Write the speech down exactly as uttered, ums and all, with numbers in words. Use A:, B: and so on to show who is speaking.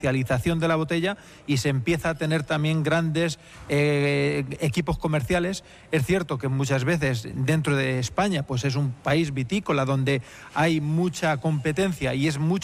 A: comercialización de la botella y se empieza a tener también grandes eh, equipos comerciales. Es cierto que muchas veces dentro de España pues es un país vitícola donde hay mucha competencia y es mucho